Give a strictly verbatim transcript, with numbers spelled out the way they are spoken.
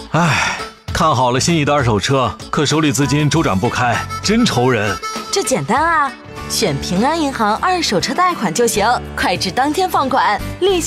唉，看好了心仪的二手车，可手里资金周转不开，真愁人。 这简单啊，选平安银行二手车贷款就行，快至当天放款，利息